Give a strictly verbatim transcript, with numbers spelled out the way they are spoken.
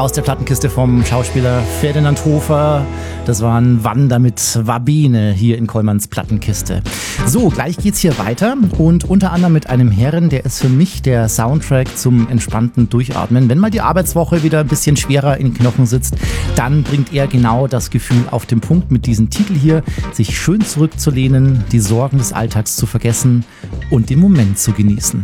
aus der Plattenkiste vom Schauspieler Ferdinand Hofer. Das war ein Wander mit Wabine hier in Kollmanns Plattenkiste. So, gleich geht's hier weiter und unter anderem mit einem Herren, der ist für mich der Soundtrack zum entspannten Durchatmen. Wenn mal die Arbeitswoche wieder ein bisschen schwerer in den Knochen sitzt, dann bringt er genau das Gefühl auf den Punkt mit diesem Titel hier, sich schön zurückzulehnen, die Sorgen des Alltags zu vergessen und den Moment zu genießen.